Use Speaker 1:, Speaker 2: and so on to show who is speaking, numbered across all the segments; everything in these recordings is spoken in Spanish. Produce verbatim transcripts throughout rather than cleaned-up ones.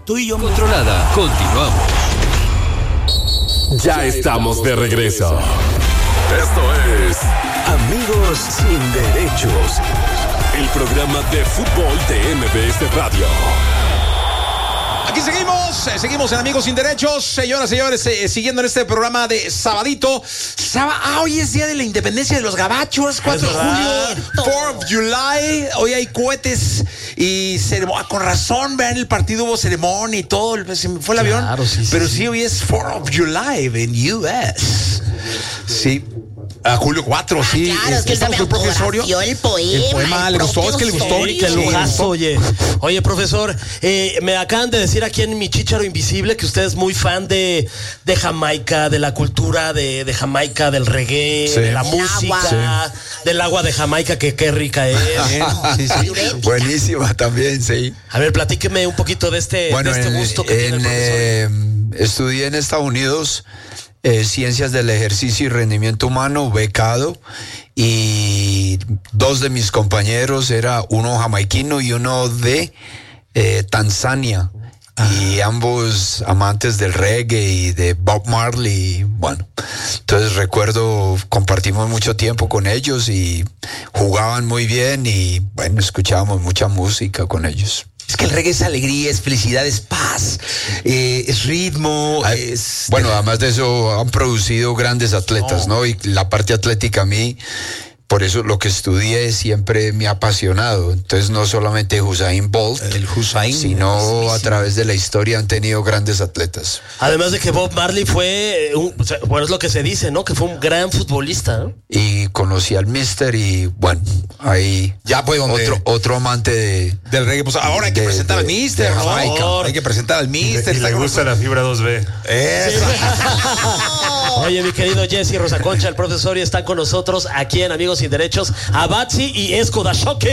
Speaker 1: Tú y yo.
Speaker 2: Controlada. Continuamos.
Speaker 3: Ya estamos de regreso. Esto es Amigos Sin Derechos, el programa de fútbol de M B S Radio.
Speaker 4: Aquí seguimos, eh, seguimos en Amigos Sin Derechos, señoras y señores, eh, siguiendo en este programa de sabadito. Saba, ah, hoy es Día de la Independencia de los Gabachos, cuatro de julio, fourth of July, hoy hay cohetes y ceremonia, con razón, vean, el partido hubo ceremonia y todo, se me fue el avión,
Speaker 5: claro, sí,
Speaker 4: pero
Speaker 5: sí,
Speaker 4: sí, hoy es fourth of July en U S. Sí. A julio cuatro, sí.
Speaker 6: Ah, claro, es que
Speaker 4: estamos con el profesorio.
Speaker 6: El poema.
Speaker 4: El poema, ¿le gustó? Es que le gustó.
Speaker 5: Sí, qué lujazo, oye. Oye, profesor, eh, me acaban de decir aquí en mi Chícharo Invisible que usted es muy fan de, de Jamaica, de la cultura de, de Jamaica, del reggae, sí, de la
Speaker 6: del
Speaker 5: música,
Speaker 6: agua.
Speaker 5: del agua de Jamaica, que qué rica es.
Speaker 4: Sí, sí.
Speaker 7: Buenísima también, sí.
Speaker 5: A ver, platíqueme un poquito de este,
Speaker 7: bueno,
Speaker 5: de este
Speaker 7: en,
Speaker 5: gusto que tiene el
Speaker 7: en,
Speaker 5: profesor.
Speaker 7: eh, estudié en Estados Unidos eh, Ciencias del Ejercicio y Rendimiento Humano, becado, y dos de mis compañeros, era uno jamaiquino y uno de eh, Tanzania. Y ambos amantes del reggae y de Bob Marley. Bueno, entonces recuerdo, compartimos mucho tiempo con ellos y jugaban muy bien y bueno, escuchábamos mucha música con ellos.
Speaker 4: Es que el reggae es alegría, es felicidad, es paz, eh, es ritmo,
Speaker 7: ah,
Speaker 4: es...
Speaker 7: Bueno, además de eso han producido grandes atletas, ¿no? ¿no? Y la parte atlética a mí... Por eso lo que estudié siempre me ha apasionado. Entonces no solamente Usain Bolt,
Speaker 4: el Usain,
Speaker 7: sino a través de la historia han tenido grandes atletas.
Speaker 5: Además de que Bob Marley fue, un, bueno, es lo que se dice, ¿no? Que fue un gran futbolista, ¿no?
Speaker 7: Y conocí al Mister y bueno, ahí
Speaker 4: ya pues donde
Speaker 7: otro otro amante de,
Speaker 4: del reggae. Pues ahora hay que
Speaker 7: de,
Speaker 4: presentar
Speaker 7: de,
Speaker 4: al Mister, ¿no? Hay que presentar al Mister.
Speaker 8: Y, y le gusta la fibra dos B.
Speaker 4: Eso.
Speaker 5: Oye, mi querido Jesse Rosa Concha, el profesor, y están con nosotros aquí en Amigos Sin Derechos, Abatzi y Esco Dashoke.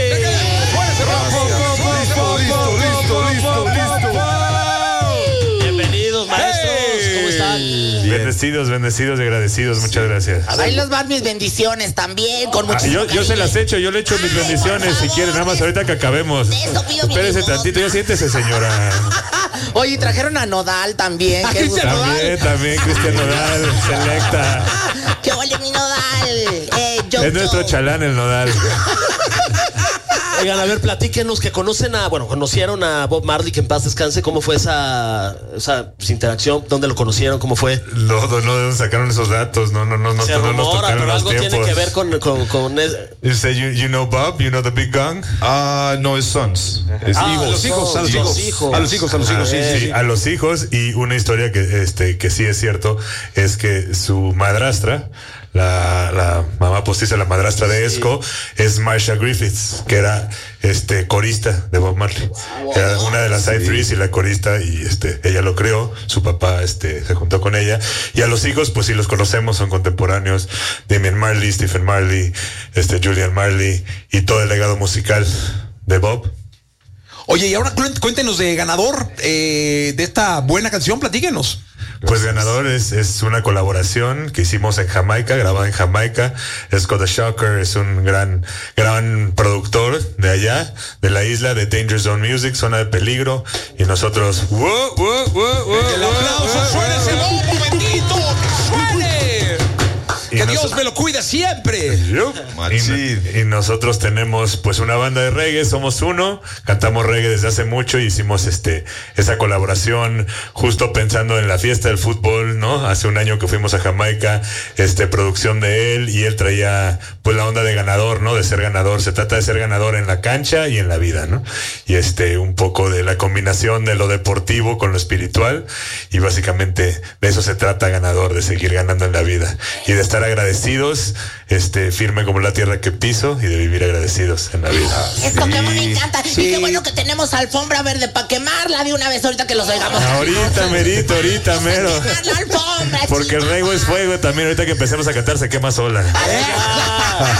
Speaker 8: Listo, listo, listo, listo, listo.
Speaker 5: Bienvenidos, maestros. Hey. ¿Cómo están?
Speaker 8: Bien. Bendecidos, bendecidos y agradecidos. Muchas gracias.
Speaker 6: Ahí les van mis bendiciones también, con mucho
Speaker 8: ah, yo, yo se las echo, yo le echo mis
Speaker 6: Ay,
Speaker 8: bendiciones si quieren, nada más ahorita que acabemos. Espérese tantito, ya siéntese, señora.
Speaker 6: Oye, y trajeron a Nodal también.
Speaker 4: ¿A Cristian Nodal?
Speaker 8: También, también, Cristian Nodal, selecta.
Speaker 6: ¡Qué huele mi Nodal! Eh, yo,
Speaker 8: es nuestro
Speaker 6: yo.
Speaker 8: chalán el Nodal.
Speaker 5: Oigan, a ver, platíquenos que conocen a, bueno, conocieron a Bob Marley, que en paz descanse. ¿Cómo fue esa, esa pues, interacción? ¿Dónde lo conocieron? ¿Cómo fue?
Speaker 8: No, no, ¿de dónde sacaron esos datos? No, no, no, no,
Speaker 5: Se
Speaker 8: no nos
Speaker 5: rumora,
Speaker 8: tocaron
Speaker 5: pero
Speaker 8: los
Speaker 5: algo
Speaker 8: tiempos.
Speaker 5: tiene que ver con... con, con es...
Speaker 8: You say you, you know Bob, you know the big gun?
Speaker 9: Ah, uh, no, es sons. Es
Speaker 8: ah,
Speaker 9: hijos.
Speaker 4: Los hijos, a los hijos.
Speaker 5: Los hijos.
Speaker 4: A los hijos, a los hijos,
Speaker 8: ah,
Speaker 4: sí,
Speaker 8: sí,
Speaker 4: sí, sí.
Speaker 8: A los hijos. Y una historia que, este, que sí es cierto es que su madrastra, la, la mamá postiza, la madrastra de Esco, sí, es Marsha Griffiths, que era este corista de Bob Marley. Era una de las side threes y la corista, y este ella lo creó, su papá este se juntó con ella. Y a los hijos, pues sí los conocemos, son contemporáneos: Damian Marley, Stephen Marley, este Julian Marley y todo el legado musical de Bob.
Speaker 4: Oye, y ahora cuéntenos de ganador eh, de esta buena canción, platíquenos.
Speaker 8: Pues ganador es, es una colaboración que hicimos en Jamaica, grabada en Jamaica. Scott the Shocker es un gran, gran productor de allá, de la isla, de Danger Zone Music, Zona de Peligro. Y nosotros, ¡wow, wow, wow, wow!
Speaker 4: ¡El aplauso suene ese bombo bendito! ¡Que suene! Que
Speaker 8: nos...
Speaker 4: Dios me lo cuide siempre.
Speaker 8: Y, y nosotros tenemos pues una banda de reggae, somos uno, cantamos reggae desde hace mucho y hicimos este esa colaboración justo pensando en la fiesta del fútbol, ¿no? Hace un año que fuimos a Jamaica, este producción de él, y él traía pues la onda de ganador, ¿no? De ser ganador, se trata de ser ganador en la cancha y en la vida, ¿no? Y este un poco de la combinación de lo deportivo con lo espiritual, y básicamente de eso se trata ganador, de seguir ganando en la vida y de estar agradecidos, este, firme como la tierra que piso, y de vivir agradecidos en la vida.
Speaker 6: Esto sí, que me encanta. Sí. Y qué bueno que tenemos alfombra verde para quemarla de una vez ahorita que los oigamos.
Speaker 8: Ahorita, merito, ahorita, mero.
Speaker 6: La alfombra,
Speaker 8: porque chicos. El reggae es fuego también, ahorita que empecemos a cantar se quema sola.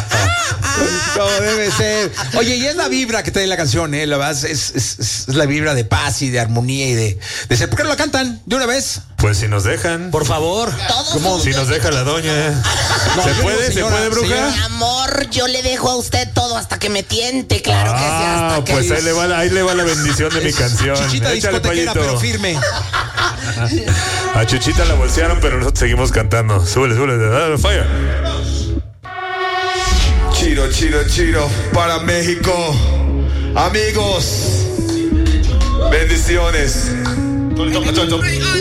Speaker 4: Como debe ser. Oye, y es la vibra que trae la canción, ¿eh? La verdad, es, es, es la vibra de paz y de armonía y de, de ser. ¿Por qué no la cantan de una vez?
Speaker 8: Pues si nos dejan.
Speaker 5: Por favor.
Speaker 6: Todos
Speaker 8: Si nos deja la doña.
Speaker 4: No,
Speaker 8: ¿Se
Speaker 4: yo
Speaker 8: puede?
Speaker 4: no,
Speaker 8: ¿Se
Speaker 4: señora,
Speaker 8: puede, bruja?
Speaker 4: señora.
Speaker 6: Mi amor, yo le dejo a usted todo hasta que me tiente, claro que sí,
Speaker 8: Ah,
Speaker 6: hasta que...
Speaker 8: pues ahí le, va, la- ahí le va la bendición de mi canción.
Speaker 4: Chichita
Speaker 8: Échale,
Speaker 4: discotequera,
Speaker 8: Payito.
Speaker 4: pero firme.
Speaker 8: A Chuchita la bolsearon, pero nosotros seguimos cantando. Súbele, súbele, dale, fire.
Speaker 9: Chiro, chiro, chiro para México. Amigos, bendiciones.